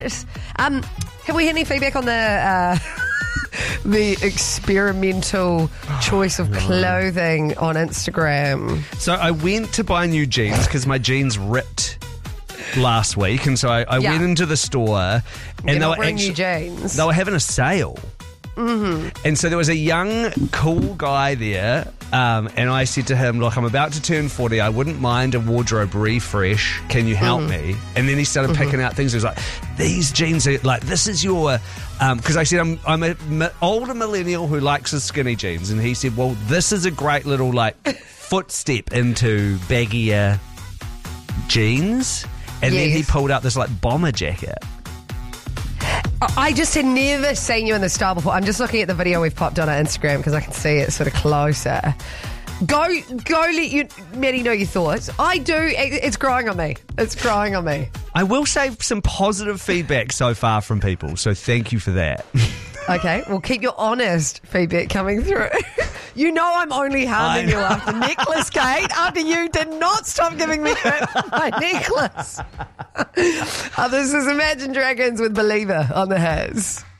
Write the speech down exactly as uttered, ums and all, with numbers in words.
Um, have we had any feedback on the uh, the experimental choice of clothing on Instagram? So I went to buy new jeans because my jeans ripped last week, and so I, I Yeah. went into the store, and You're they not were wearing actually new jeans. they were having a sale. Mm-hmm. And so there was a young, cool guy there, um, and I said to him, look, I'm about to turn forty. I wouldn't mind a wardrobe refresh. Can you help Mm-hmm. me? And then he started Mm-hmm. picking out things. He was like, these jeans are like, this is your... Because I said, I'm, I'm an mi- older millennial who likes his skinny jeans. And he said, well, this is a great little, like, footstep into baggier jeans. And then he Yes. pulled out this, like, bomber jacket. I just had never seen you in this style before. I'm just looking at the video we've popped on our Instagram because I can see it sort of closer. Go, go! Let you, Maddie, know your thoughts. I do. it- It's growing on me. It's growing on me. I will say some positive feedback so far from people, so thank you for that. Okay, well, keep your honest feedback coming through. You know I'm only harming I you after necklace, Kate. After you did not stop giving me crap for my necklace. Oh, this is Imagine Dragons with Believer on the Haz.